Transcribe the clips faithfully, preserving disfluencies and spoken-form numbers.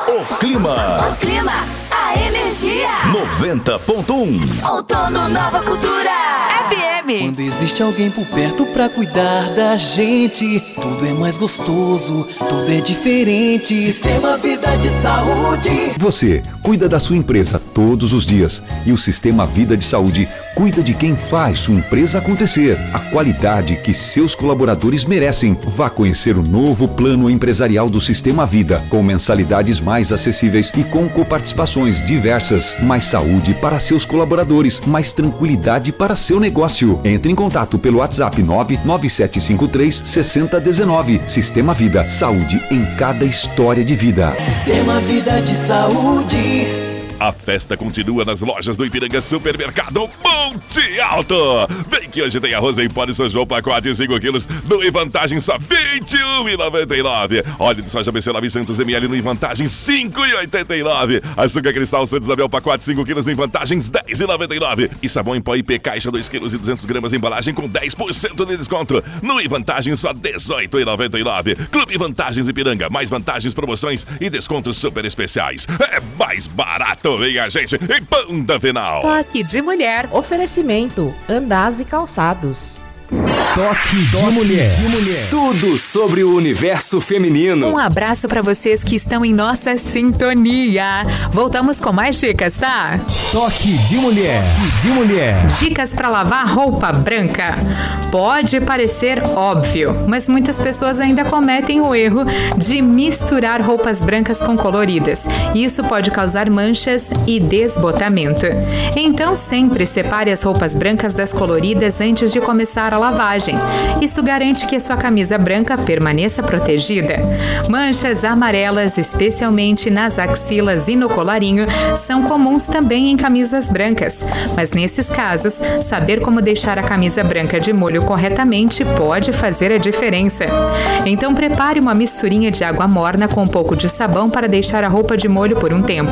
O clima. O clima, a energia. noventa ponto um. Outono Nova Cultura. F M. Quando existe alguém por perto pra cuidar da gente, tudo é mais gostoso, tudo é diferente. Sistema Vida de Saúde. Você cuida da sua empresa todos os dias e o Sistema Vida de Saúde cuida de quem faz sua empresa acontecer. A qualidade que seus colaboradores merecem. Vá conhecer o novo plano empresarial do Sistema Vida, com mensalidades mais acessíveis e com coparticipações diversas. Mais saúde para seus colaboradores, mais tranquilidade para seu negócio. Entre em contato pelo WhatsApp nove nove sete cinco três seis zero um nove. Sistema Vida, saúde em cada história de vida. Sistema Vida de Saúde. A festa continua nas lojas do Ipiranga Supermercado Monte Alto. Vem que hoje tem arroz em pó de São João, pacote cinco quilos, no em vantagem só vinte e um reais e noventa e nove centavos. Óleo de soja B C novecentos mililitros no em vantagem cinco reais e oitenta e nove centavos. Açúcar cristal Santa Isabel, pacote cinco quilos no em vantagens dez reais e noventa e nove centavos. E sabão em pó I P caixa dois quilos e duzentos gramas embalagem com dez por cento de desconto. No em vantagem só dezoito reais e noventa e nove centavos. Clube Vantagens Ipiranga, mais vantagens, promoções e descontos super especiais. É mais barato. Vem a gente em Ponta Final. Toque de Mulher. Oferecimento Andaz e Calçados. Toque de mulher. de mulher. Tudo sobre o universo feminino. Um abraço para vocês que estão em nossa sintonia. Voltamos com mais dicas, tá? Toque de mulher. Toque de mulher. Dicas para lavar roupa branca. Pode parecer óbvio, mas muitas pessoas ainda cometem o erro de misturar roupas brancas com coloridas. Isso pode causar manchas e desbotamento. Então sempre separe as roupas brancas das coloridas antes de começar a lavagem. Isso garante que a sua camisa branca permaneça protegida. Manchas amarelas, especialmente nas axilas e no colarinho, são comuns também em camisas brancas. Mas nesses casos, saber como deixar a camisa branca de molho corretamente pode fazer a diferença. Então prepare uma misturinha de água morna com um pouco de sabão para deixar a roupa de molho por um tempo.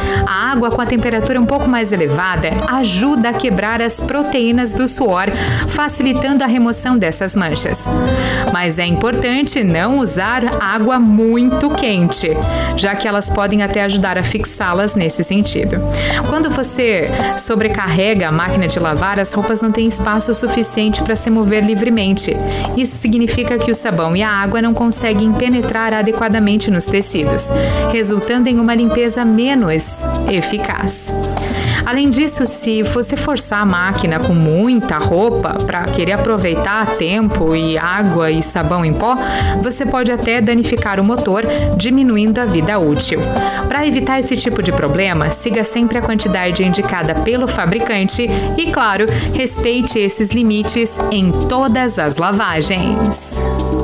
A água com a temperatura um pouco mais elevada ajuda a quebrar as proteínas do suor, facilitando a remoção dessas manchas. Mas é importante não usar água muito quente, já que elas podem até ajudar a fixá-las nesse sentido. Quando você sobrecarrega a máquina de lavar, as roupas não têm espaço suficiente para se mover livremente. Isso significa que o sabão e a água não conseguem penetrar adequadamente nos tecidos, resultando em uma limpeza menos eficaz. Além disso, se você forçar a máquina com muita roupa para querer aproveitar tempo e água e sabão em pó, você pode até danificar o motor, diminuindo a vida útil. Para evitar esse tipo de problema, siga sempre a quantidade indicada pelo fabricante e, claro, respeite esses limites em todas as lavagens.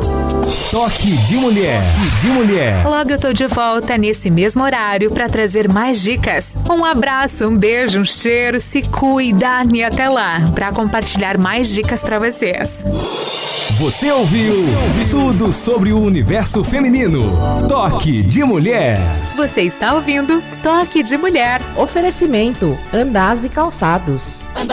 Toque de mulher. Toque de mulher. Logo eu tô de volta nesse mesmo horário para trazer mais dicas. Um abraço, um beijo, um cheiro, se cuida e até lá para compartilhar mais dicas para vocês. Você ouviu, Você ouviu tudo sobre o universo feminino. Toque de mulher. Você está ouvindo Toque de Mulher. Oferecimento Andaz e Calçados.